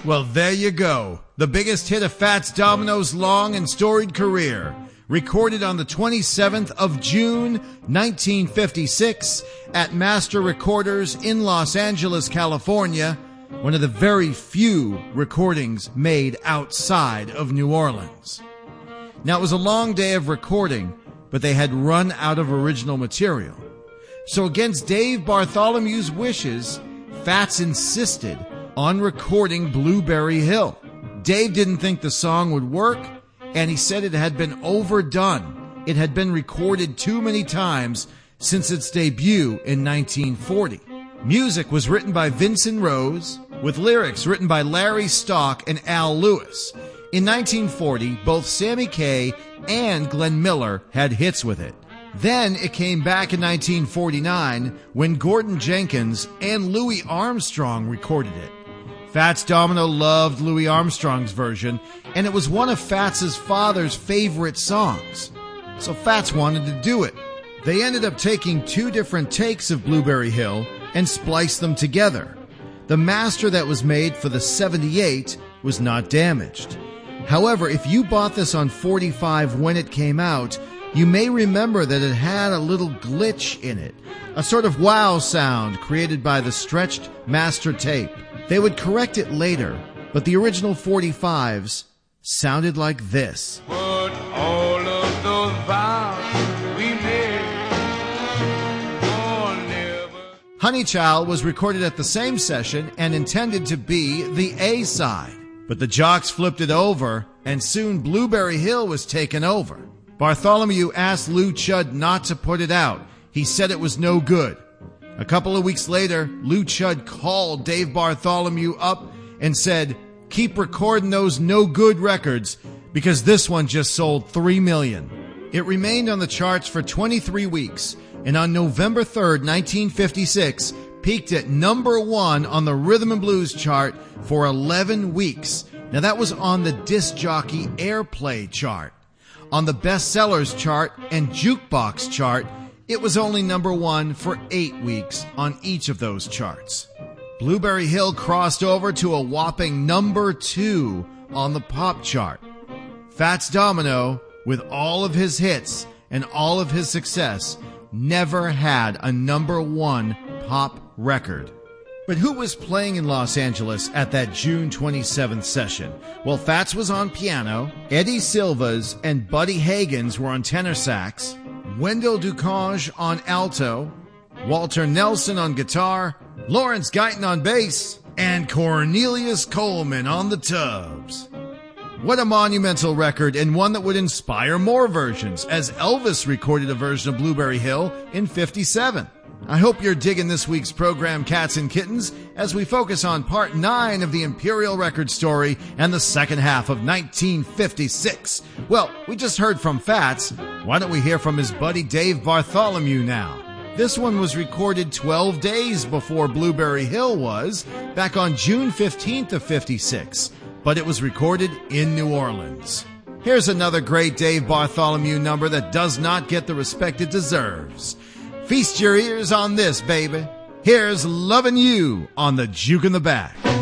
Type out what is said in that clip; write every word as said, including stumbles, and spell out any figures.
Well, there you go. The biggest hit of Fats Domino's long and storied career. Recorded on the twenty-seventh of June, nineteen fifty-six, at Master Recorders in Los Angeles, California. One of the very few recordings made outside of New Orleans. Now, it was a long day of recording, but they had run out of original material. So against Dave Bartholomew's wishes, Fats insisted on recording Blueberry Hill. Dave didn't think the song would work, and he said it had been overdone. It had been recorded too many times since its debut in nineteen forty. Music was written by Vincent Rose, with lyrics written by Larry Stock and Al Lewis. In nineteen forty, both Sammy Kaye and Glenn Miller had hits with it. Then it came back in nineteen forty-nine when Gordon Jenkins and Louis Armstrong recorded it. Fats Domino loved Louis Armstrong's version, and it was one of Fats's father's favorite songs. So Fats wanted to do it. They ended up taking two different takes of Blueberry Hill and spliced them together. The master that was made for the seventy-eight was not damaged. However, if you bought this on forty-five when it came out, you may remember that it had a little glitch in it, a sort of wow sound created by the stretched master tape. They would correct it later, but the original forty-fives sounded like this. But all of those vows we made, oh, never. Honey Child was recorded at the same session and intended to be the A-side. But the jocks flipped it over, and soon Blueberry Hill was taken over. Bartholomew asked Lou Chudd not to put it out. He said it was no good. A couple of weeks later, Lou Chudd called Dave Bartholomew up and said, "Keep recording those no-good records, because this one just sold three million." It remained on the charts for twenty-three weeks, and on November third, nineteen fifty-six, peaked at number one on the Rhythm and Blues chart for eleven weeks. Now that was on the disc jockey airplay chart. On the bestsellers chart and jukebox chart, it was only number one for eight weeks on each of those charts. Blueberry Hill crossed over to a whopping number two on the pop chart. Fats Domino, with all of his hits and all of his success, never had a number one pop record. But who was playing in Los Angeles at that June twenty-seventh session? Well, Fats was on piano, Eddie Silvas and Buddy Hagens were on tenor sax, Wendell Ducange on alto, Walter Nelson on guitar, Lawrence Guyton on bass, and Cornelius Coleman on the tubs. What a monumental record, and one that would inspire more versions, as Elvis recorded a version of Blueberry Hill in fifty-seven. I hope you're digging this week's program, Cats and Kittens, as we focus on part nine of the Imperial Record story and the second half of nineteen fifty-six. Well, we just heard from Fats. Why don't we hear from his buddy Dave Bartholomew now? This one was recorded twelve days before Blueberry Hill was, back on June fifteenth of fifty-six, but it was recorded in New Orleans. Here's another great Dave Bartholomew number that does not get the respect it deserves. Feast your ears on this, baby. Here's Lovin' You on the Juke in the Back.